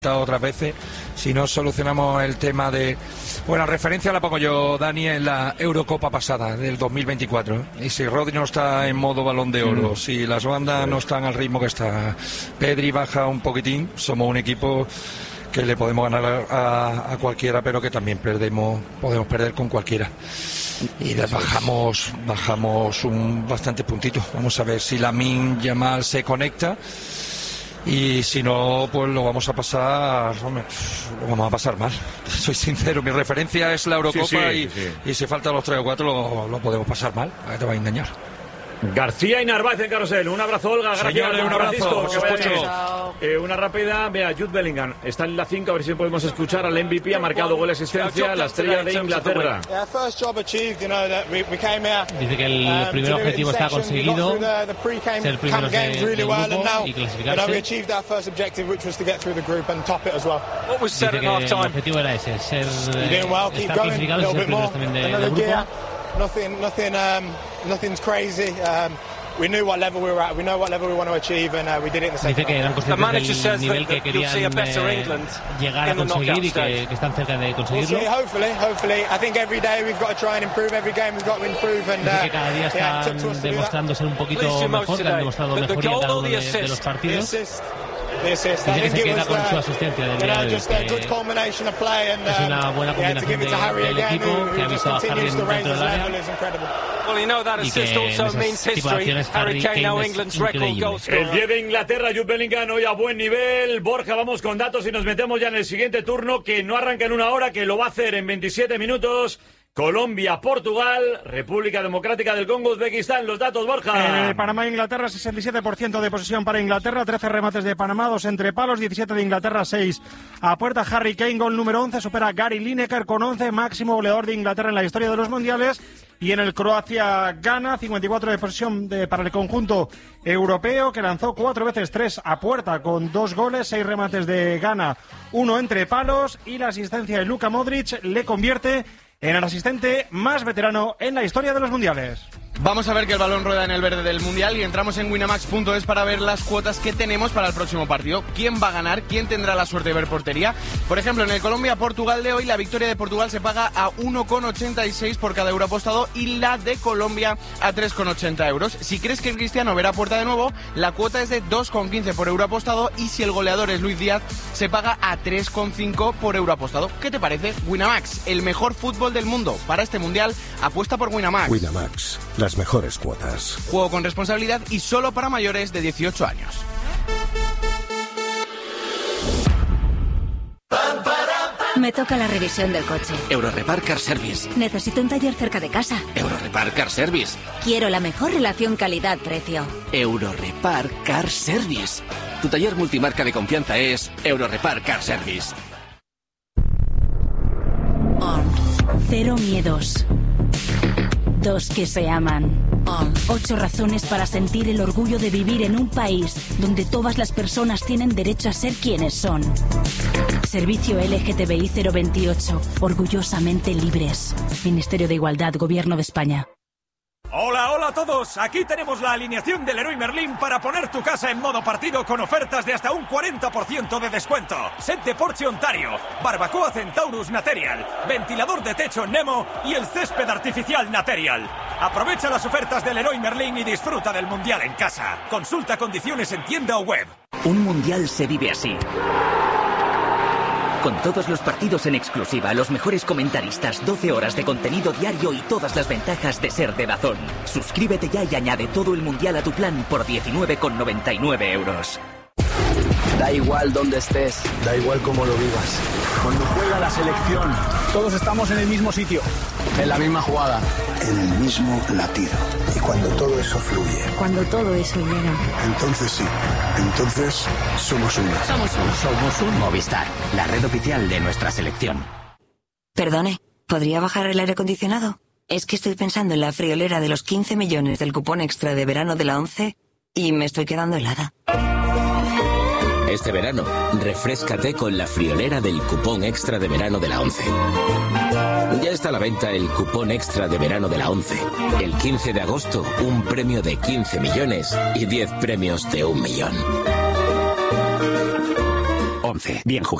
otras veces, si no solucionamos el tema de... Bueno, referencia la pongo yo, Dani, en la Eurocopa pasada del 2024, y si Rodri no está en modo Balón de Oro, si las bandas no están al ritmo que está, Pedri baja un poquitín, somos un equipo que le podemos ganar a cualquiera, pero que también podemos perder con cualquiera, y bajamos bastante puntito. Vamos a ver si Lamine Yamal se conecta, y si no, pues lo vamos a pasar mal. Soy sincero, mi referencia es la Eurocopa, y si faltan los 3 o 4 lo podemos pasar mal. ¿A qué te va a engañar? García y Narváez en Carrusel. Un abrazo, Olga. Gracias. Señores, un abrazo. Una rápida. Vea, Jude Bellingham está en la 5. A ver si podemos escuchar al MVP. Ha marcado gol y asistencia. La estrella de Inglaterra. Dice que el primer objetivo está conseguido. Ser primeros del grupo y clasificarse. Dice que el objetivo era ese. Estar clasificados y ser primeros también del grupo. Nothing's crazy. We knew what level we were at. We know what level we want to achieve, and we did it in the second. Dice que eran conscientes del nivel que querían llegar a conseguir y que están cerca de conseguirlo. Hopefully. I think every day we've got to try and improve. Every game we've got to improve. And dice que cada día están demostrando ser un poquito mejor, que han demostrado mejoría en cada uno de los partidos. Dice que se queda con su asistencia del día de hoy, es una buena combinación del equipo, que ha visto a Harry dentro del área, y que en esas tipo de acciones Harry Kane es increíble. El 10 de Inglaterra, Jude Bellingham hoy a buen nivel. Borja, vamos con datos y nos metemos ya en el siguiente turno, que no arranca en 1 hora, que lo va a hacer en 27 minutos. Colombia, Portugal, República Democrática del Congo, Uzbekistán. Los datos, Borja. Panamá e Inglaterra, 67% de posesión para Inglaterra, 13 remates de Panamá, 2 entre palos, 17 de Inglaterra, 6 a puerta. Harry Kane, gol número 11, supera a Gary Lineker con 11, máximo goleador de Inglaterra en la historia de los mundiales. Y en el Croacia-Ghana, 54 de posesión para el conjunto europeo, que lanzó 4 veces 3 a puerta con 2 goles, 6 remates de Ghana, 1 entre palos, y la asistencia de Luka Modric le convierte en el asistente más veterano en la historia de los mundiales. Vamos a ver que el balón rueda en el verde del mundial y entramos en winamax.es para ver las cuotas que tenemos para el próximo partido. ¿Quién va a ganar? ¿Quién tendrá la suerte de ver portería? Por ejemplo, en el Colombia-Portugal de hoy, la victoria de Portugal se paga a 1,86 por cada euro apostado y la de Colombia a 3,80 euros. Si crees que el Cristiano verá puerta de nuevo, la cuota es de 2,15 por euro apostado, y si el goleador es Luis Díaz, se paga a 3,5 por euro apostado. ¿Qué te parece? Winamax, el mejor fútbol del mundo. Para este mundial, apuesta por Winamax. Winamax, las mejores cuotas. Juego con responsabilidad y solo para mayores de 18 años. Me toca la revisión del coche. Eurorepar Car Service. Necesito un taller cerca de casa. Eurorepar Car Service. Quiero la mejor relación calidad-precio. Eurorepar Car Service. Tu taller multimarca de confianza es Eurorepar Car Service. Cero miedos. 2 que se aman. 8 razones para sentir el orgullo de vivir en un país donde todas las personas tienen derecho a ser quienes son. Servicio LGTBI 028. Orgullosamente libres. Ministerio de Igualdad, Gobierno de España. Hola a todos, aquí tenemos la alineación del Leroy Merlin para poner tu casa en modo partido con ofertas de hasta un 40% de descuento. Set de porche Ontario, barbacoa Centaurus Material, ventilador de techo Nemo y el césped artificial Material. Aprovecha las ofertas del Leroy Merlin y disfruta del Mundial en casa. Consulta condiciones en tienda o web. Un Mundial se vive así. Con todos los partidos en exclusiva, los mejores comentaristas, 12 horas de contenido diario y todas las ventajas de ser de DAZN. Suscríbete ya y añade todo el Mundial a tu plan por 19,99 euros. Da igual dónde estés, da igual cómo lo vivas. Cuando juega la selección, todos estamos en el mismo sitio, en la misma jugada, en el mismo latido. Y cuando todo eso fluye, cuando todo eso llega, entonces sí, entonces somos uno. Somos un Movistar, la red oficial de nuestra selección. Perdone, ¿podría bajar el aire acondicionado? Es que estoy pensando en la friolera de los 15 millones del cupón extra de verano de la 11 y me estoy quedando helada. Este verano, refréscate con la friolera del cupón extra de verano de la 11. Ya está a la venta el cupón extra de verano de la 11. El 15 de agosto, un premio de 15 millones y 10 premios de 1 millón. 11. Bien jugado.